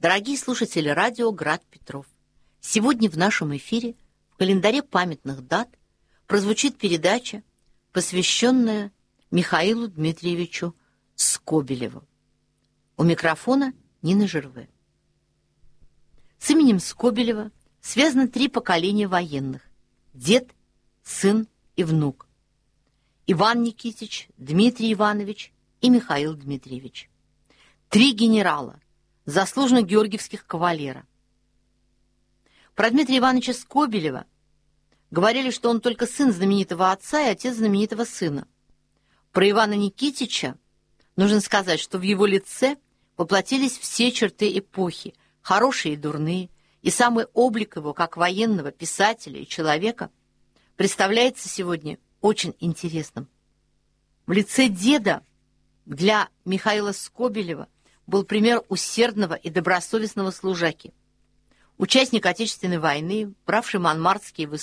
Дорогие слушатели радио «Град Петров», сегодня в нашем эфире в календаре памятных дат прозвучит передача, посвященная Михаилу Дмитриевичу Скобелеву. У микрофона Нина Жерве. С именем Скобелева связано 3 поколения военных: дед, сын и внук. Иван Никитич, Дмитрий Иванович и Михаил Дмитриевич. 3 генерала, заслуженных георгиевских кавалера. Про Дмитрия Ивановича Скобелева говорили, что он только сын знаменитого отца и отец знаменитого сына. Про Ивана Никитича нужно сказать, что в его лице воплотились все черты эпохи, хорошие и дурные, и самый облик его, как военного, писателя и человека, представляется сегодня очень интересным. В лице деда для Михаила Скобелева был пример усердного и добросовестного служаки, участник Отечественной войны, бравший монмартские высоты,